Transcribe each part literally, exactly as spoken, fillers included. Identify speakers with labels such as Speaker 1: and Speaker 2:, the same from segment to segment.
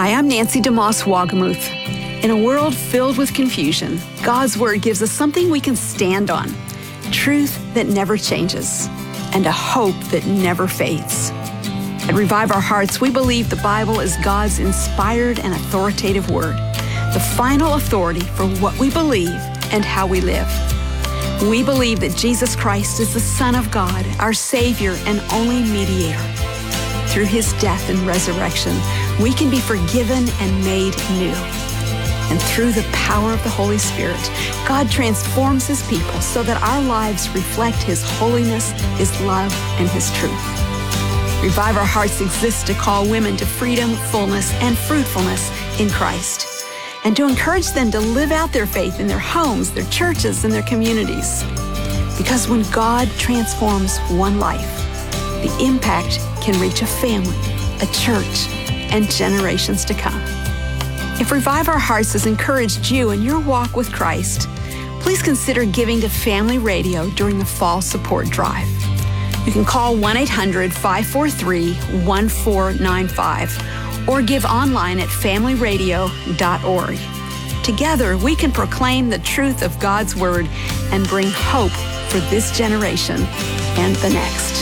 Speaker 1: Hi, I'm Nancy DeMoss Wagamuth. In a world filled with confusion, God's Word gives us something we can stand on, truth that never changes, and a hope that never fades. At Revive Our Hearts, we believe the Bible is God's inspired and authoritative Word, the final authority for what we believe and how we live. We believe that Jesus Christ is the Son of God, our Savior and only mediator. Through His death and resurrection, we can be forgiven and made new. And through the power of the Holy Spirit, God transforms His people so that our lives reflect His holiness, His love, and His truth. Revive Our Hearts exists to call women to freedom, fullness, and fruitfulness in Christ, and to encourage them to live out their faith in their homes, their churches, and their communities. Because when God transforms one life, the impact can reach a family, a church, and generations to come. If Revive Our Hearts has encouraged you in your walk with Christ, please consider giving to Family Radio during the fall support drive. You can call one eight hundred, five four three, one four nine five or give online at family radio dot org. Together, we can proclaim the truth of God's Word and bring hope for this generation and the next.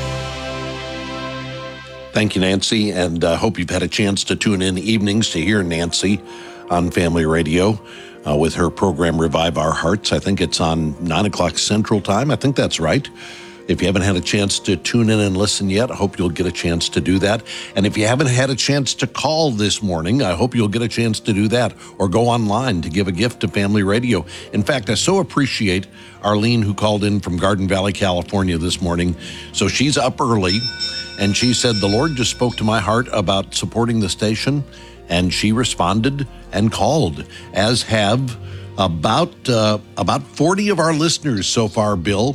Speaker 2: Thank you, Nancy, and I uh, hope you've had a chance to tune in evenings to hear Nancy on Family Radio uh, with her program Revive Our Hearts. I think it's on nine o'clock Central Time. I think that's right. If you haven't had a chance to tune in and listen yet, I hope you'll get a chance to do that. And if you haven't had a chance to call this morning, I hope you'll get a chance to do that or go online to give a gift to Family Radio. In fact, I so appreciate Arlene, who called in from Garden Valley, California this morning. So she's up early, and she said, the Lord just spoke to my heart about supporting the station, and she responded and called, as have about uh, about forty of our listeners so far, Bill,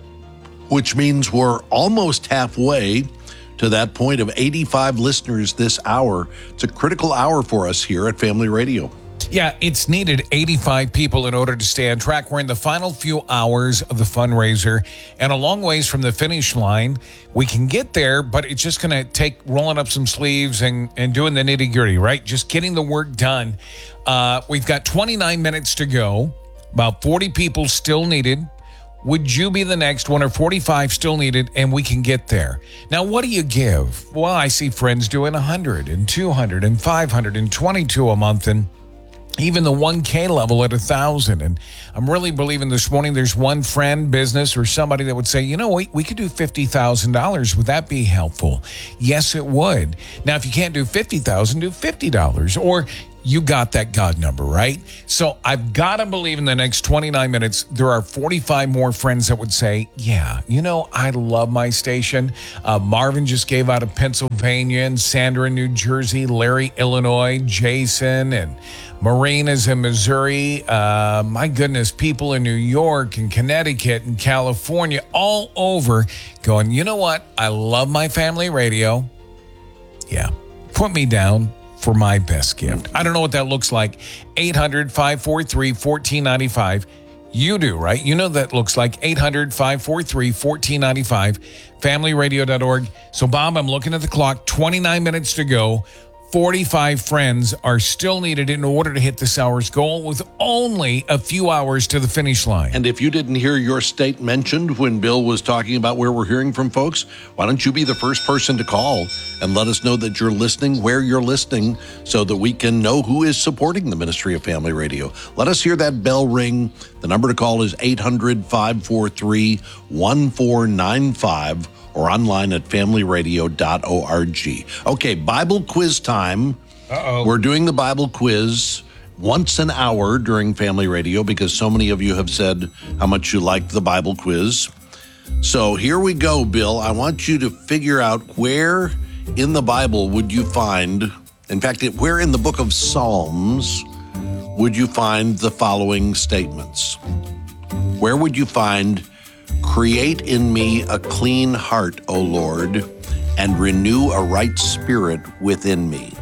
Speaker 2: which means we're almost halfway to that point of eighty-five listeners this hour. It's a critical hour for us here at Family Radio.
Speaker 3: Yeah, it's needed eighty-five people in order to stay on track. We're in the final few hours of the fundraiser and a long ways from the finish line. We can get there, but it's just going to take rolling up some sleeves and, and doing the nitty-gritty, right? Just getting the work done. Uh, we've got twenty-nine minutes to go, about forty people still needed. Would you be the next one, or forty-five still needed, and we can get there? Now, what do you give? Well, I see friends doing one hundred and two hundred and five hundred and twenty-two a month, and even the one K level at one thousand. And I'm really believing this morning there's one friend, business, or somebody that would say, you know, we, we could do fifty thousand dollars. Would that be helpful? Yes, it would. Now, if you can't do fifty thousand dollars, do fifty dollars. Or you got that God number, right? So I've got to believe in the next twenty-nine minutes, there are forty-five more friends that would say, yeah, you know, I love my station. Uh, Marvin just gave out of Pennsylvania, and Sandra in New Jersey, Larry, Illinois, Jason, and Maureen is in Missouri. Uh, my goodness, people in New York and Connecticut and California, all over, going, you know what? I love my Family Radio. Yeah, put me down for my best gift. I don't know what that looks like. eight hundred, five four three, one four nine five. You do, right? You know that looks like eight hundred, five four three, one four nine five, family radio dot org. So, Bob, I'm looking at the clock, twenty-nine minutes to go. forty-five friends are still needed in order to hit this hour's goal, with only a few hours to the finish line.
Speaker 2: And if you didn't hear your state mentioned when Bill was talking about where we're hearing from folks, why don't you be the first person to call and let us know that you're listening, where you're listening, so that we can know who is supporting the ministry of Family Radio. Let us hear that bell ring. The number to call is eight hundred, five four three, one four nine five. or online at family radio dot org. Okay, Bible quiz time.
Speaker 3: Uh-oh.
Speaker 2: We're doing the Bible quiz once an hour during Family Radio because so many of you have said how much you liked the Bible quiz. So here we go, Bill. I want you to figure out where in the Bible would you find, in fact, where in the book of Psalms would you find the following statements? Where would you find, create in me a clean heart, O Lord, and renew a right spirit within me?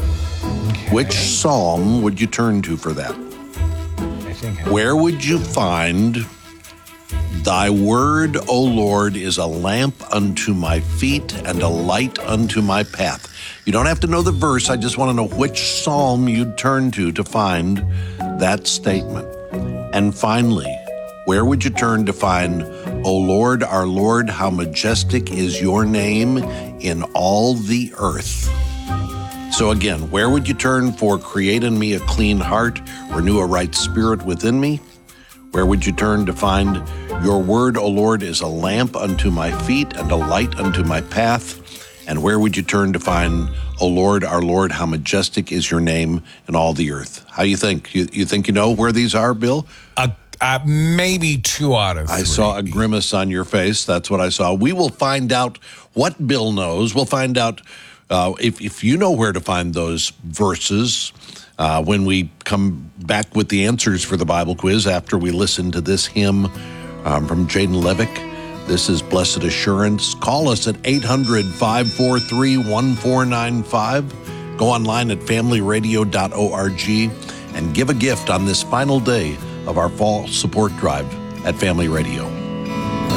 Speaker 2: Okay. Which psalm would you turn to for that?
Speaker 3: I think I
Speaker 2: Where would you find, Thy word, O Lord, is a lamp unto my feet and a light unto my path. You don't have to know the verse. I just want to know which psalm you'd turn to to find that statement. And finally, where would you turn to find, O Lord, our Lord, how majestic is your name in all the earth? So again, where would you turn for create in me a clean heart, renew a right spirit within me? Where would you turn to find your word, O Lord, is a lamp unto my feet and a light unto my path? And where would you turn to find, O Lord, our Lord, how majestic is your name in all the earth? How do you think? You, you think you know where these are, Bill?
Speaker 3: Uh, uh, maybe two out of three.
Speaker 2: I saw a grimace on your face. That's what I saw. We will find out what Bill knows. We'll find out uh, if, if you know where to find those verses uh, when we come back with the answers for the Bible quiz after we listen to this hymn um, from Jaden Levick. This is Blessed Assurance. Call us at eight hundred, five four three, one four nine five. Go online at family radio dot org and give a gift on this final day of our fall support drive at Family Radio.